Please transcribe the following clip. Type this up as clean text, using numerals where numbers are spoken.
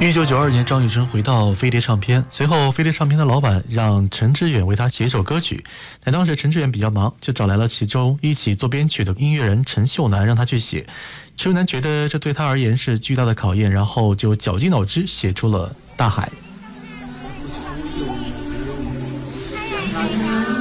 1992年，张雨生回到飞碟唱片，随后飞碟唱片的老板让陈志远为他写一首歌曲，但当时陈志远比较忙，就找来了其中一起做编曲的音乐人陈秀楠让他去写。陈秀楠觉得这对他而言是巨大的考验，然后就绞尽脑汁写出了《大海》。